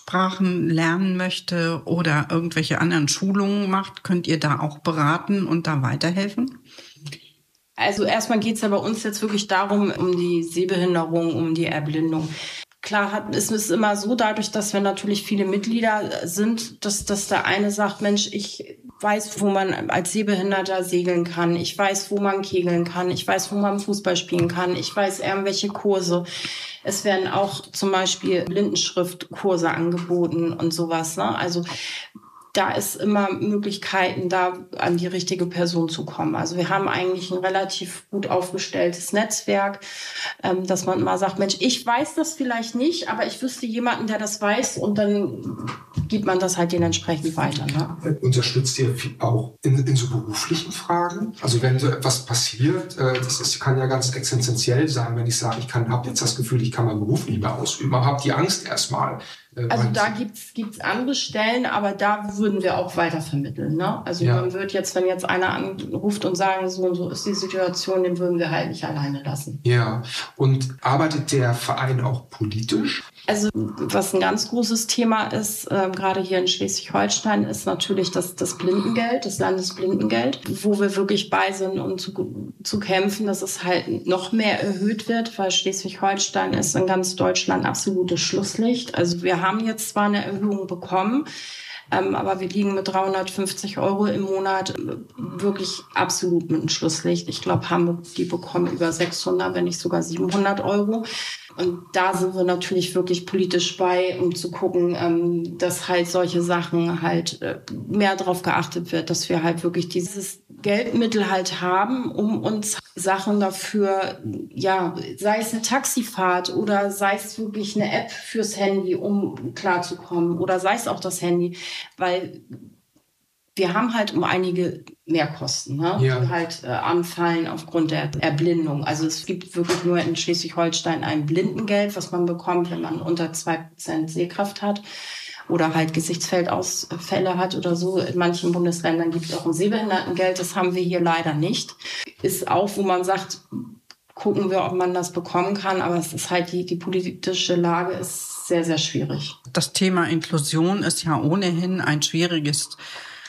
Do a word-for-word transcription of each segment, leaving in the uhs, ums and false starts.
Sprachen lernen möchte oder irgendwelche anderen Schulungen macht, könnt ihr da auch beraten und da weiterhelfen? Also erstmal geht es ja bei uns jetzt wirklich darum, um die Sehbehinderung, um die Erblindung. Klar hat, ist es immer so, dadurch, dass wir natürlich viele Mitglieder sind, dass, dass der eine sagt, Mensch, ich weiß, wo man als Sehbehinderter segeln kann, ich weiß, wo man kegeln kann, ich weiß, wo man Fußball spielen kann, ich weiß irgendwelche Kurse. Es werden auch zum Beispiel Blindenschriftkurse angeboten und sowas, ne? Also da ist immer Möglichkeiten, da an die richtige Person zu kommen. Also wir haben eigentlich ein relativ gut aufgestelltes Netzwerk, ähm, dass man mal sagt, Mensch, ich weiß das vielleicht nicht, aber ich wüsste jemanden, der das weiß, und dann gibt man das halt dementsprechend weiter. Ne? Unterstützt ihr auch in, in so beruflichen Fragen? Also wenn so etwas passiert, äh, das ist, kann ja ganz existenziell sein, wenn ich sage, ich habe jetzt das Gefühl, ich kann meinen Beruf nicht mehr ausüben, aber habe die Angst erstmal. Also da gibt's gibt's andere Stellen, aber da würden wir auch weiter vermitteln. Ne? Also ja. Man wird jetzt, wenn jetzt einer anruft und sagen, so und so ist die Situation, den würden wir halt nicht alleine lassen. Ja, und arbeitet der Verein auch politisch? Also was ein ganz großes Thema ist, äh, gerade hier in Schleswig-Holstein, ist natürlich das, das Blindengeld, das Landesblindengeld, wo wir wirklich bei sind, um zu, zu kämpfen, dass es halt noch mehr erhöht wird, weil Schleswig-Holstein ist in ganz Deutschland absolutes Schlusslicht. Also wir haben jetzt zwar eine Erhöhung bekommen, Ähm, aber wir liegen mit dreihundertfünfzig Euro im Monat wirklich absolut mit dem Schlusslicht. Ich glaube, Hamburg, die bekommen über sechshundert, wenn nicht sogar siebenhundert Euro. Und da sind wir natürlich wirklich politisch bei, um zu gucken, ähm, dass halt solche Sachen halt äh, mehr darauf geachtet wird, dass wir halt wirklich dieses Geldmittel halt haben, um uns Sachen dafür, ja, sei es eine Taxifahrt oder sei es wirklich eine App fürs Handy, um klarzukommen, oder sei es auch das Handy, weil wir haben halt um einige Mehrkosten, ne, ja. die halt äh, anfallen aufgrund der Erblindung. Also es gibt wirklich nur in Schleswig-Holstein ein Blindengeld, was man bekommt, wenn man unter zwei Prozent Sehkraft hat oder halt Gesichtsfeldausfälle hat oder so. In manchen Bundesländern gibt es auch ein Sehbehindertengeld. Das haben wir hier leider nicht. Ist auch, wo man sagt, gucken wir, ob man das bekommen kann. Aber es ist halt, die, die politische Lage ist sehr, sehr schwierig. Das Thema Inklusion ist ja ohnehin ein schwieriges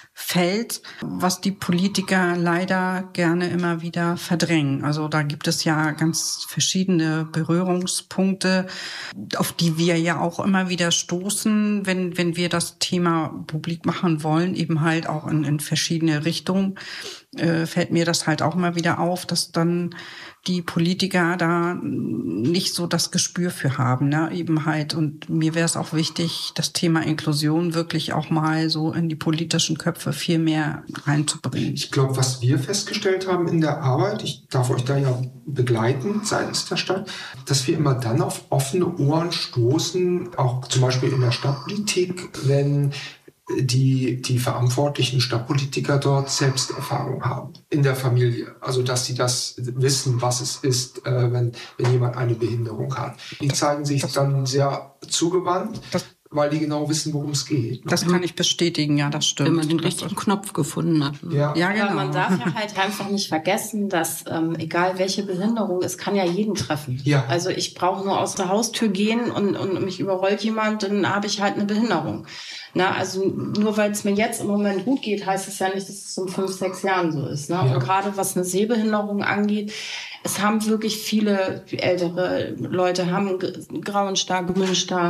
Feld, was die Politiker leider gerne immer wieder verdrängen. Also da gibt es ja ganz verschiedene Berührungspunkte, auf die wir ja auch immer wieder stoßen, wenn wenn wir das Thema publik machen wollen, eben halt auch in, in verschiedene Richtungen, äh, fällt mir das halt auch immer wieder auf, dass dann die Politiker da nicht so das Gespür für haben, ne, eben halt. Und mir wäre es auch wichtig, das Thema Inklusion wirklich auch mal so in die politischen Köpfe viel mehr reinzubringen. Ich glaube, was wir festgestellt haben in der Arbeit, ich darf euch da ja begleiten seitens der Stadt, dass wir immer dann auf offene Ohren stoßen, auch zum Beispiel in der Stadtpolitik, wenn die, die verantwortlichen Stadtpolitiker dort Selbsterfahrung haben in der Familie. Also, dass sie das wissen, was es ist, äh, wenn, wenn jemand eine Behinderung hat. Die zeigen sich das, dann sehr zugewandt, das, weil die genau wissen, worum es geht. Das kann ich bestätigen, ja, das stimmt. Wenn man den richtigen Knopf gefunden hat. Ja, ja, genau. Aber man darf ja halt einfach nicht vergessen, dass ähm, egal welche Behinderung, es kann ja jeden treffen. Ja. Also ich brauche nur aus der Haustür gehen und, und mich überrollt jemand, dann habe ich halt eine Behinderung. Na, also nur weil es mir jetzt im Moment gut geht, heißt es ja nicht, dass es in fünf, sechs Jahren so ist. Ne? Ja. Und gerade was eine Sehbehinderung angeht, es haben wirklich viele ältere Leute, haben grauen Star, Grünstar,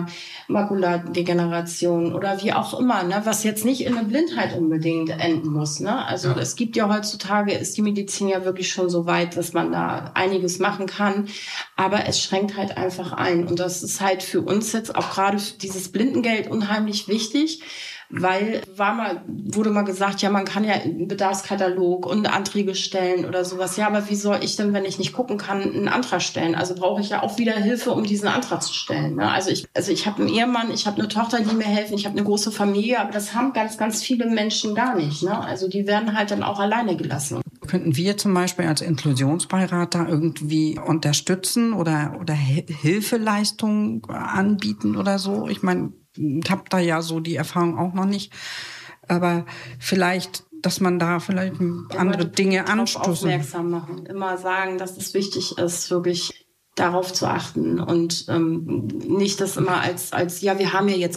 Makuladegeneration oder wie auch immer, ne? Was jetzt nicht in eine Blindheit unbedingt enden muss. Ne? Also ja. Es gibt ja heutzutage, ist die Medizin ja wirklich schon so weit, dass man da einiges machen kann, aber es schränkt halt einfach ein. Und das ist halt für uns jetzt auch gerade dieses Blindengeld unheimlich wichtig, weil war mal, wurde mal gesagt, ja, man kann ja einen Bedarfskatalog und Anträge stellen oder sowas. Ja, aber wie soll ich denn, wenn ich nicht gucken kann, einen Antrag stellen? Also brauche ich ja auch wieder Hilfe, um diesen Antrag zu stellen. Ne? Also ich, also ich habe einen Ehemann, ich habe eine Tochter, die mir helfen, ich habe eine große Familie, aber das haben ganz, ganz viele Menschen gar nicht. Ne? Also die werden halt dann auch alleine gelassen. Könnten wir zum Beispiel als Inklusionsbeirat da irgendwie unterstützen oder, oder Hilfeleistungen anbieten oder so? Ich meine, ich habe da ja so die Erfahrung auch noch nicht. Aber vielleicht, dass man da vielleicht andere ja, Dinge anstoßen. Aufmerksam machen. Immer sagen, dass es wichtig ist, wirklich darauf zu achten. Und ähm, nicht das immer als, als, ja, wir haben ja jetzt